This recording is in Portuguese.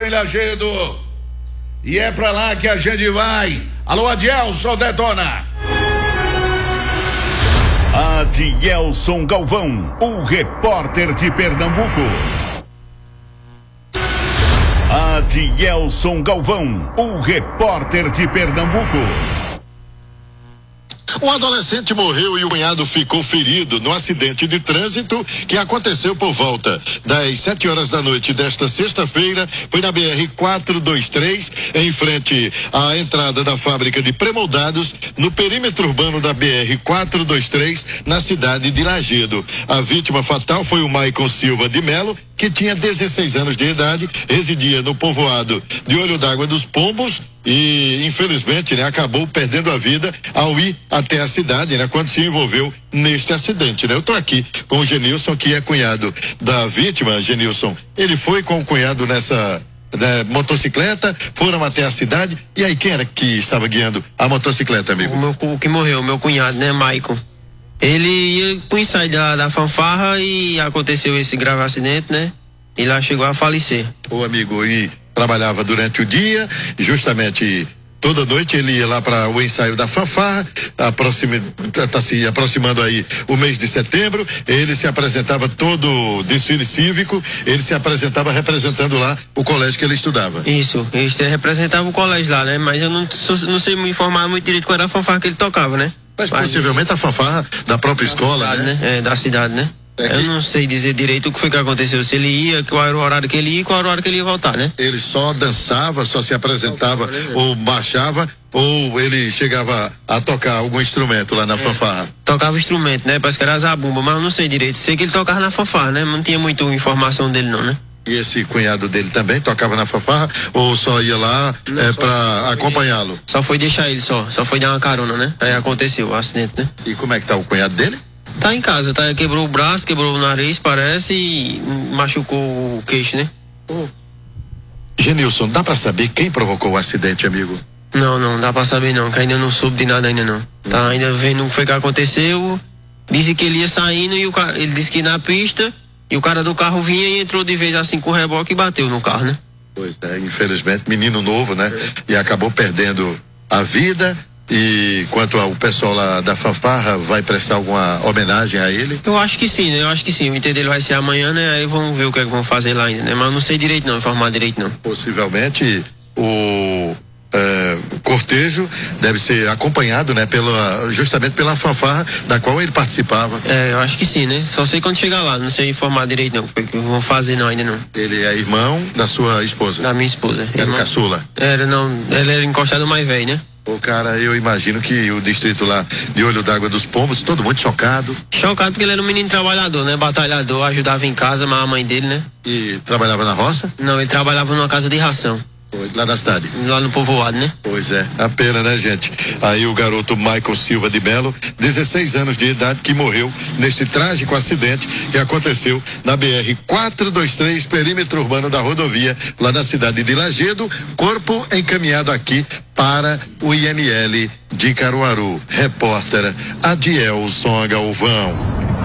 em Lajedo. E é pra lá que a gente vai. Alô, Adielson, detona. Adielson Galvão, o repórter de Pernambuco. Adielson Galvão, o repórter de Pernambuco. Um adolescente morreu e o cunhado ficou ferido no acidente de trânsito que aconteceu por volta das 7 horas da noite desta sexta-feira. Foi na BR-423, em frente à entrada da fábrica de premoldados, no perímetro urbano da BR-423, na cidade de Lajedo. A vítima fatal foi o Maicon Silva de Melo, que tinha 16 anos de idade, residia no povoado de Olho d'Água dos Pombos e, infelizmente, acabou perdendo a vida ao ir até a cidade, quando se envolveu neste acidente, Eu tô aqui com o Genilson, que é cunhado da vítima. Genilson, ele foi com o cunhado nessa motocicleta, foram até a cidade, e aí quem era que estava guiando a motocicleta, amigo? O que morreu, meu cunhado, Maicon. Ele ia pro ensaio da fanfarra e aconteceu esse grave acidente, E lá chegou a falecer. O amigo trabalhava durante o dia, justamente toda noite ele ia lá para o ensaio da fanfarra, tá se aproximando aí o mês de setembro, ele se apresentava todo desfile cívico, ele se apresentava representando lá o colégio que ele estudava. Isso, ele representava o colégio lá, Mas eu não sei me informar muito direito qual era a fanfarra que ele tocava, Mas possivelmente a fanfarra da própria escola, cidade, da cidade, Eu não sei dizer direito o que foi que aconteceu, se ele ia, qual era o horário que ele ia e qual era o horário que ele ia voltar, Ele só dançava, só se apresentava ou marchava, ou ele chegava a tocar algum instrumento lá na fanfarra? Tocava instrumento, Parece que era zabumba, mas eu não sei direito. Sei que ele tocava na fanfarra, Não tinha muita informação dele não, E esse cunhado dele também tocava na fanfarra ou só ia lá pra acompanhá-lo? Só foi deixar ele só foi dar uma carona, Aí aconteceu o acidente, E como é que tá o cunhado dele? Tá em casa, quebrou o braço, quebrou o nariz, parece, e machucou o queixo, Genilson, dá pra saber quem provocou o acidente, amigo? Não dá pra saber não, que ainda não soube de nada ainda não. Tá ainda vendo o que foi que aconteceu. Disse que ele ia saindo e ele disse que na pista, e o cara do carro vinha e entrou de vez assim com o reboque e bateu no carro, Pois é, infelizmente, menino novo, E acabou perdendo a vida. E quanto ao pessoal lá da fanfarra, vai prestar alguma homenagem a ele? Eu acho que sim, Eu acho que sim. O enterro dele vai ser amanhã, Aí vamos ver o que é que vão fazer lá ainda, Mas eu não sei direito não, informar direito não. Possivelmente o cortejo deve ser acompanhado, justamente pela fanfarra da qual ele participava. Eu acho que sim, Só sei quando chegar lá, não sei informar direito não, o que vão fazer não ainda não. Ele é irmão da sua esposa? Da minha esposa. Era caçula? Ele era encostado mais velho, Cara, eu imagino que o distrito lá de Olho d'Água dos Pombos, todo mundo chocado. Chocado porque ele era um menino trabalhador, batalhador, ajudava em casa, mas a mãe dele, E trabalhava na roça? Não, ele trabalhava numa casa de ração. Lá na cidade? Lá no povoado, Pois é, a pena, gente? Aí o garoto Maicon Silva de Melo, 16 anos de idade, que morreu neste trágico acidente que aconteceu na BR-423, perímetro urbano da rodovia, lá na cidade de Lajedo. Corpo encaminhado aqui para o IML de Caruaru. Repórter Adielson Galvão.